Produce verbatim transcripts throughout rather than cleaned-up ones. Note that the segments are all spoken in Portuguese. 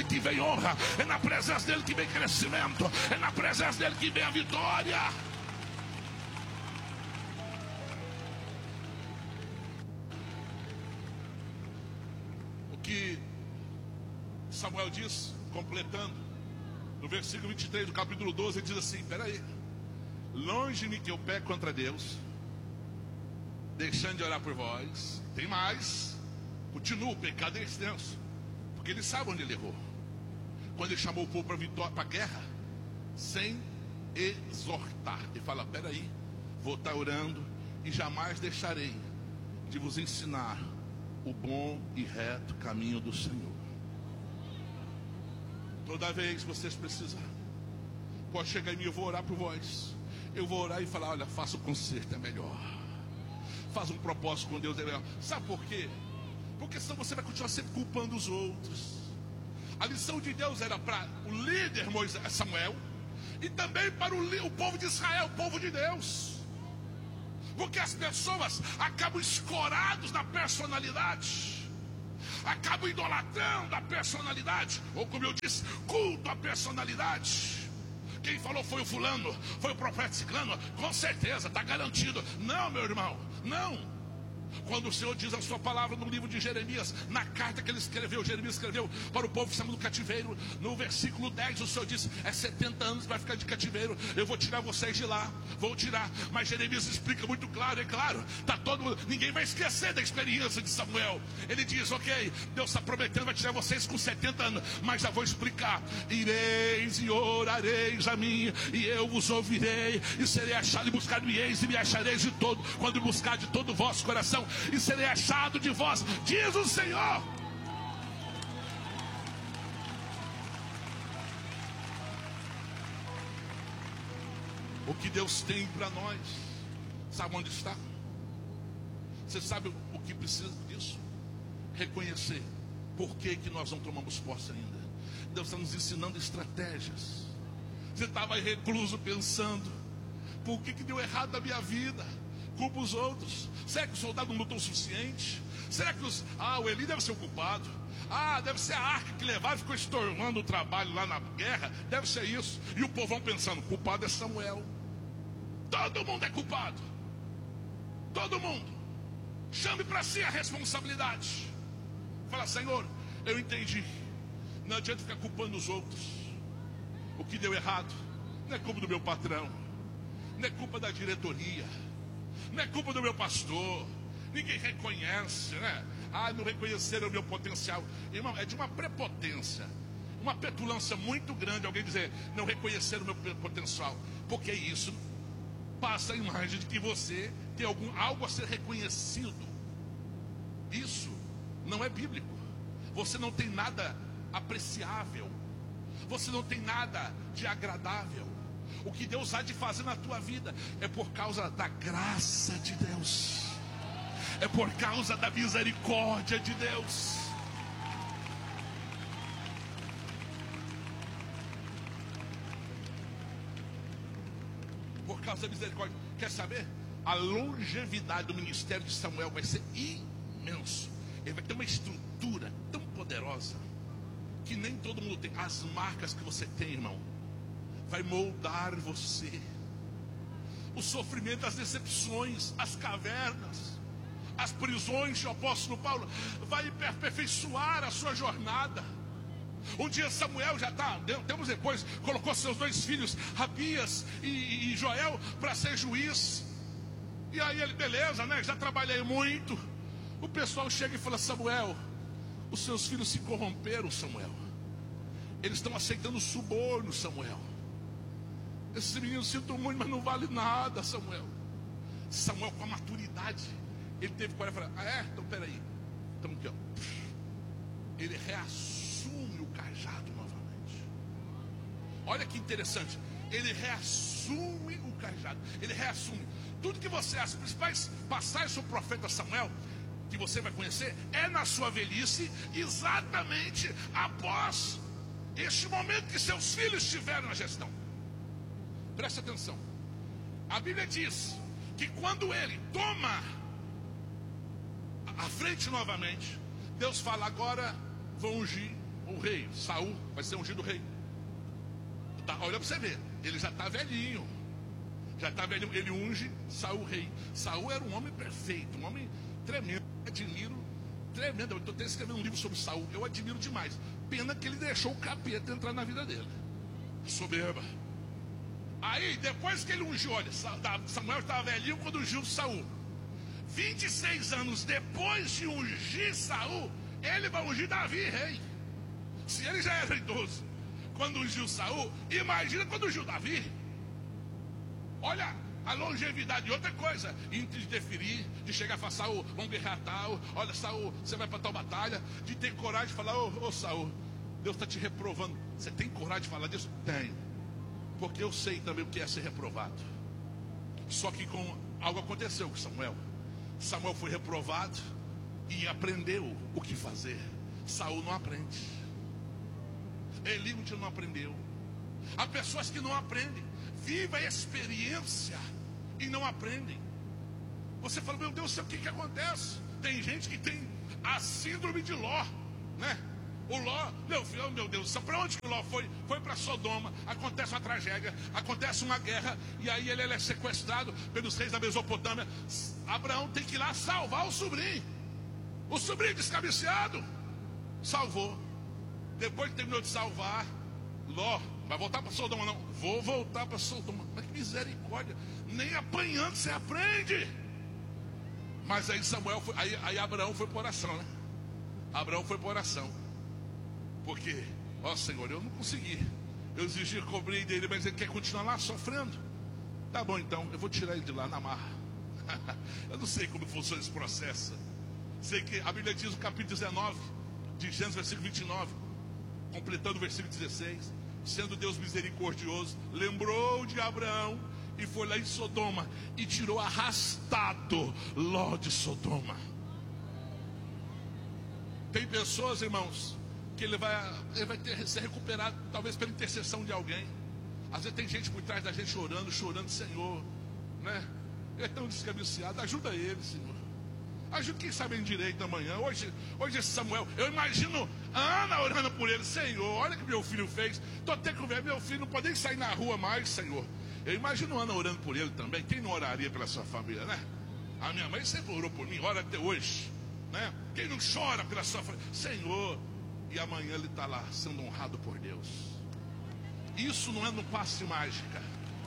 que vem honra, é na presença dele que vem crescimento, é na presença dele que vem a vitória. O que Samuel diz, completando, no versículo vinte e três do capítulo doze, ele diz assim: peraí, longe de mim que eu peco contra Deus, deixando de orar por vós. Tem mais, continua, o pecado é extenso, porque ele sabe onde ele errou. Quando ele chamou o povo para vitória, para a guerra, sem exortar, ele fala: peraí, vou estar orando e jamais deixarei de vos ensinar o bom e reto caminho do Senhor. Toda vez que vocês precisarem, pode chegar em mim, eu vou orar por vós. Eu vou orar e falar: olha, faça o conserto, é melhor. Faz um propósito com Deus, é melhor. Sabe por quê? Porque senão você vai continuar sempre culpando os outros. A lição de Deus era para o líder Moisés, Samuel, e também para o, o povo de Israel, o povo de Deus. Porque as pessoas acabam escorados na personalidade, acabam idolatrando a personalidade, ou como eu disse, culto à personalidade. Quem falou foi o fulano, foi o profeta ciclano, com certeza, está garantido. Não, meu irmão, não. Quando o Senhor diz a sua palavra no livro de Jeremias, na carta que ele escreveu, Jeremias escreveu para o povo que estava no cativeiro, no versículo dez, o Senhor disse: é setenta anos que vai ficar de cativeiro, eu vou tirar vocês de lá, vou tirar. Mas Jeremias explica muito claro, é claro, tá todo mundo, ninguém vai esquecer da experiência de Samuel. Ele diz: ok, Deus está prometendo, vai tirar vocês com setenta anos, mas já vou explicar: ireis e orareis a mim, e eu vos ouvirei, e serei achado, e buscar-me-eis, e me achareis de todo, quando buscar de todo o vosso coração, e serei achado de vós, diz o Senhor. O que Deus tem para nós, sabe onde está? Você sabe o que precisa disso? Reconhecer por que, que nós não tomamos posse ainda. Deus está nos ensinando estratégias. Você estava aí recluso pensando: por que, que deu errado na minha vida? Culpa os outros. Será que o soldado não lutou o suficiente? Será que os... Ah, o Eli deve ser o culpado. Ah, deve ser a arca que levaram e ficou estorvando o trabalho lá na guerra. Deve ser isso. E o povão pensando: culpado é Samuel. Todo mundo é culpado. Todo mundo. Chame para si a responsabilidade. Fala: Senhor, eu entendi. Não adianta ficar culpando os outros. O que deu errado não é culpa do meu patrão, não é culpa da diretoria, não é culpa do meu pastor. Ninguém reconhece, né? Ah, não reconheceram o meu potencial. Irmão, é de uma prepotência, uma petulância muito grande alguém dizer: não reconheceram o meu potencial. Porque isso passa a imagem de que você tem algum, algo a ser reconhecido. Isso não é bíblico. Você não tem nada apreciável, você não tem nada de agradável. O que Deus há de fazer na tua vida é por causa da graça de Deus, é por causa da misericórdia de Deus. Por causa da misericórdia. Quer saber? A longevidade do ministério de Samuel vai ser imenso. Ele vai ter uma estrutura tão poderosa que nem todo mundo tem. As marcas que você tem, irmão, vai moldar você. O sofrimento, as decepções, as cavernas, as prisões do apóstolo Paulo vai aperfeiçoar a sua jornada. Um dia Samuel já está, tempos depois, colocou seus dois filhos, Abias e, e Joel, para ser juiz. E aí ele, beleza, né? Já trabalhei muito. O pessoal chega e fala: Samuel, os seus filhos se corromperam, Samuel. Eles estão aceitando suborno, Samuel. Esses meninos sinto muito, mas não vale nada, Samuel. Samuel, com a maturidade, ele teve coragem e falou: ah, é? Então peraí. Então aqui, ó. Ele reassume o cajado novamente. Olha que interessante. Ele reassume o cajado. Ele reassume. Tudo que você, as principais passagens sobre o profeta Samuel, que você vai conhecer, é na sua velhice, exatamente após este momento que seus filhos estiveram na gestão. Preste atenção. A Bíblia diz que quando ele toma a frente novamente, Deus fala: agora vou ungir o rei, Saul, vai ser ungido rei. Tá, olha para você ver, ele já está velhinho. Já está velhinho, ele unge Saul rei. Saul era um homem perfeito, um homem tremendo. Eu admiro, tremendo. Eu estou até escrevendo um livro sobre Saul, eu admiro demais. Pena que ele deixou o capeta entrar na vida dele. Soberba. Aí, depois que ele ungiu, olha, Samuel estava velhinho quando ungiu Saul. vinte e seis anos depois de ungir Saul, ele vai ungir Davi rei. Se ele já era idoso quando ungiu Saul, imagina quando ungiu Davi. Olha a longevidade de outra coisa, de deferir, de chegar e falar: Saul, vamos guerrear tal. Olha, Saul, você vai para tal batalha. De ter coragem de falar: ô, ô Saul, Deus está te reprovando. Você tem coragem de falar disso? Tenho, porque eu sei também o que é ser reprovado. Só que com algo aconteceu com Samuel. Samuel foi reprovado e aprendeu o que fazer. Saul não aprende. Eliú não aprendeu. Há pessoas que não aprendem, vivem a experiência e não aprendem. Você fala: meu Deus, o que que acontece? Tem gente que tem a síndrome de Ló, né? O Ló, meu filho, meu Deus, para onde que o Ló foi? Foi para Sodoma. Acontece uma tragédia, acontece uma guerra, e aí ele, ele é sequestrado pelos reis da Mesopotâmia. Abraão tem que ir lá salvar o sobrinho. O sobrinho descabeceado salvou. Depois que terminou de salvar, Ló, vai voltar para Sodoma? Não, vou voltar para Sodoma. Mas que misericórdia, nem apanhando você aprende. Mas aí Samuel foi, aí, aí Abraão foi para oração, né? Abraão foi para oração. Porque, ó Senhor, eu não consegui. Eu exigi, cobrei dele, mas ele quer continuar lá sofrendo. Tá bom, então, eu vou tirar ele de lá na marra. Eu não sei como funciona esse processo. Sei que a Bíblia diz no capítulo dezenove de Gênesis, versículo vinte e nove, completando o versículo dezesseis: sendo Deus misericordioso, lembrou de Abraão e foi lá em Sodoma e tirou arrastado Ló de Sodoma. Tem pessoas, irmãos, que ele vai, ele vai ter, ser recuperado, talvez pela intercessão de alguém. Às vezes tem gente por trás da gente chorando, chorando: Senhor, né? Ele é tão descabeceado, ajuda ele, Senhor. Ajuda quem sabe em direito amanhã. Hoje, hoje esse Samuel, eu imagino a Ana orando por ele: Senhor, olha o que meu filho fez. Estou até com ver, meu filho não pode nem sair na rua mais, Senhor. Eu imagino a Ana orando por ele também. Quem não oraria pela sua família, né? A minha mãe sempre orou por mim, ora até hoje, né? Quem não chora pela sua família, Senhor. E amanhã ele está lá sendo honrado por Deus. Isso não é no passe mágica.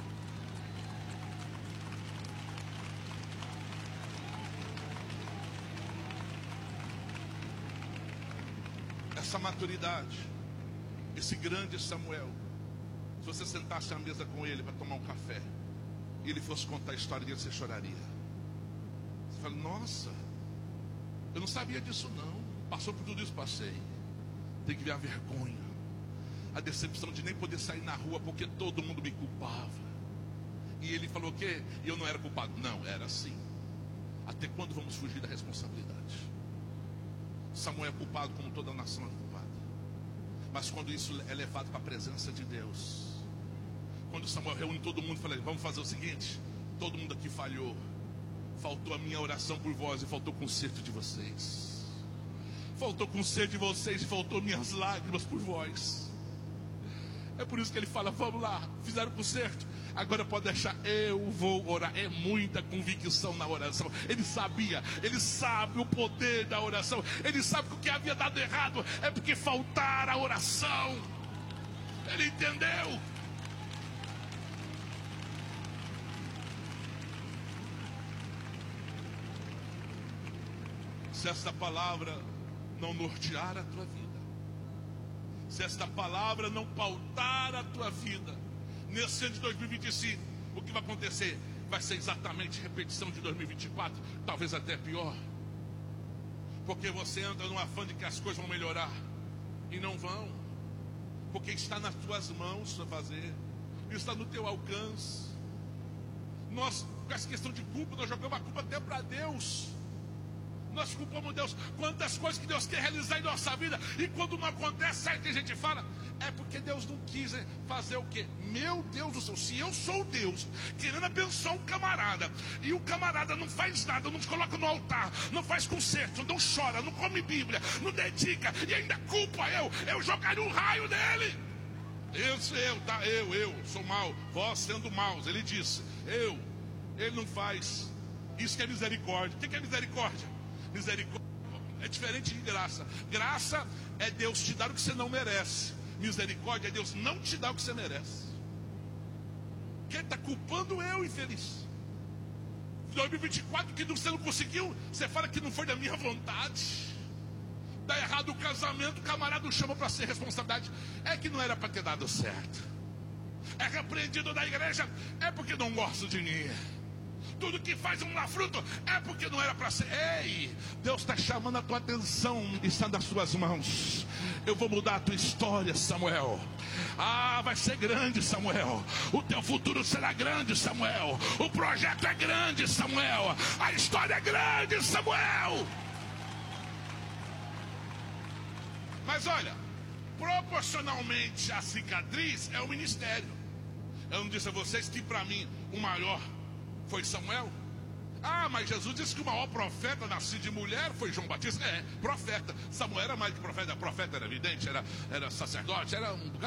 Essa maturidade, esse grande Samuel, se você sentasse à mesa com ele para tomar um café e ele fosse contar a história dele, você choraria. Você fala: nossa, eu não sabia disso não. Passou por tudo isso, passei. Tem que ver a vergonha, a decepção de nem poder sair na rua porque todo mundo me culpava. E ele falou que eu não era culpado. Não, era assim. Até quando vamos fugir da responsabilidade? Samuel é culpado como toda a nação é culpada. Mas quando isso é levado para a presença de Deus, quando Samuel reúne todo mundo e fala: vamos fazer o seguinte, todo mundo aqui falhou, faltou a minha oração por vós e faltou o conserto de vocês. Faltou conselho de vocês e faltou minhas lágrimas por vós. É por isso que ele fala: vamos lá, fizeram conserto, agora pode deixar, eu vou orar. É muita convicção na oração. Ele sabia, ele sabe o poder da oração. Ele sabe que o que havia dado errado é porque faltara a oração. Ele entendeu. Se essa palavra não nortear a tua vida, se esta palavra não pautar a tua vida, nesse ano de dois mil e vinte e cinco, o que vai acontecer? Vai ser exatamente repetição de dois mil e vinte e quatro, talvez até pior. Porque você entra num afã de que as coisas vão melhorar, e não vão. Porque está nas tuas mãos para fazer, está no teu alcance. Nós, com essa questão de culpa, nós jogamos a culpa até para Deus. Nós culpamos Deus. Quantas coisas que Deus quer realizar em nossa vida, e quando não acontece, sabe o que a gente fala? É porque Deus não quis fazer o quê? Meu Deus do céu, se eu sou Deus, querendo abençoar um camarada, e o camarada não faz nada, não coloca no altar, não faz concerto, não chora, não come Bíblia, não dedica, e ainda culpa eu, eu jogaria um raio nele. Eu, eu, tá, eu, eu, sou mau, vós sendo maus, ele disse, eu, ele não faz. Isso que é misericórdia. O que é misericórdia? Misericórdia é diferente de graça. Graça é Deus te dar o que você não merece. Misericórdia é Deus não te dar o que você merece. Quem está culpando eu, infeliz? dois mil e vinte e quatro, que você não conseguiu, você fala que não foi da minha vontade. Dá errado o casamento, o camarada chama para ser responsabilidade. É que não era para ter dado certo. É repreendido da igreja, é porque não gosta de mim. Tudo que faz um lá fruto é porque não era para ser. Ei, Deus está chamando a tua atenção, está nas suas mãos. Eu vou mudar a tua história, Samuel. Ah, vai ser grande, Samuel. O teu futuro será grande, Samuel. O projeto é grande, Samuel. A história é grande, Samuel. Mas olha, proporcionalmente a cicatriz é o ministério. Eu não disse a vocês que para mim o maior foi Samuel? Ah, mas Jesus disse que o maior profeta nascido de mulher foi João Batista. É, profeta. Samuel era mais que profeta. Profeta era evidente, era, era sacerdote, era um